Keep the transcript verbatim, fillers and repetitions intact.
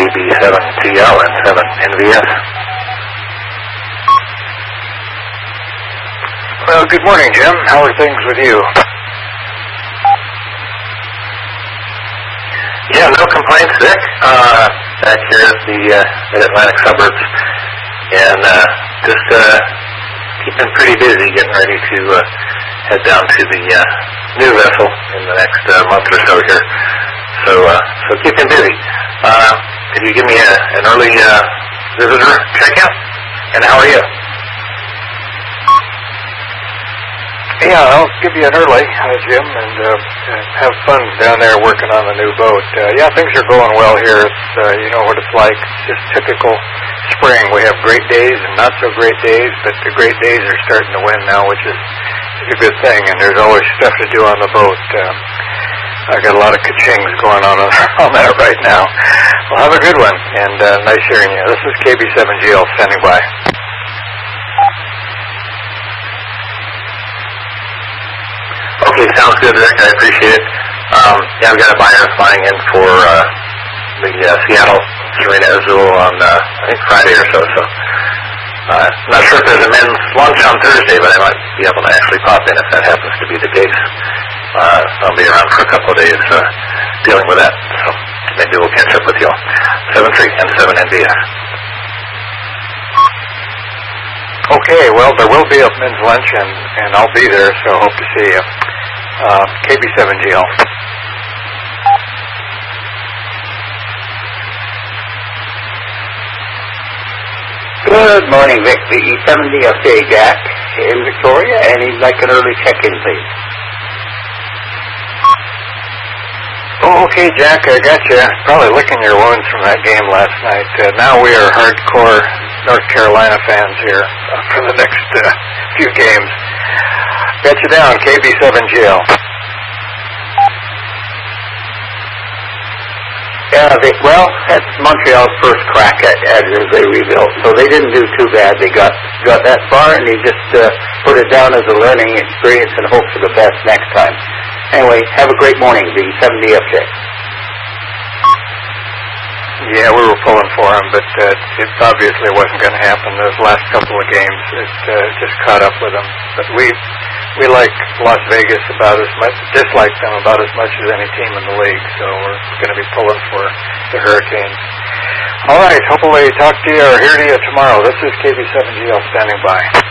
B seven T L and seven N V S. Well, good morning, Jim. How are things with you? Yeah, no complaints, Vic. Uh, back here at the uh, Mid-Atlantic suburbs, and uh, just uh, keeping pretty busy, getting ready to uh, head down to the uh, new vessel in the next uh, month or so here. So, uh, so keeping busy. Uh, could you give me a, an early uh, visitor checkout? And how are you? Yeah, I'll give you an early, uh, Jim, and uh, have fun down there working on the new boat. Uh, yeah, things are going well here. It's, uh, you know what it's like, just typical spring. We have great days and not so great days, but the great days are starting to win now, which is, is a good thing, and there's always stuff to do on the boat. Um, I got a lot of ka-chings going on on that right now. Well, have a good one, and uh, nice hearing you. This is K B seven G L standing by. Okay, sounds good, Rick. I appreciate it. Um, yeah, I've got a buyer flying in for uh, the uh, Seattle Serena Azul on, uh, I think, Friday or so. So, uh, not sure if there's a men's lunch on Thursday, but I might be able to actually pop in if that happens to be the case. Uh, I'll be around for a couple of days uh, dealing with that. So maybe we'll catch up with you all. seven three and seven N V S. Okay, well, there will be a men's lunch, and, and I'll be there, so hope to see you. Uh, K B seven G L. Good morning, Vic. The E seventy F J Jack in Victoria, and he'd like an early check-in, please. Oh, okay, Jack, I got you. Probably licking your wounds from that game last night. Uh, now we are hardcore North Carolina fans here uh, for the next uh, few games. Got you down, K B seven G L. Yeah, Vic, well, that's Montreal's first crack at, at it as they rebuilt, so they didn't do too bad. They got got that far, and they just uh, put it down as a learning experience and hope for the best next time. Anyway, have a great morning, the seventy F J. Yeah, we were pulling for him, but uh, it obviously wasn't going to happen. Those last couple of games, it uh, just caught up with them. But we we like Las Vegas about as much, dislike them about as much as any team in the league. So we're going to be pulling for the Hurricanes. All right, hopefully talk to you or hear to you tomorrow. This is K B seven G L standing by.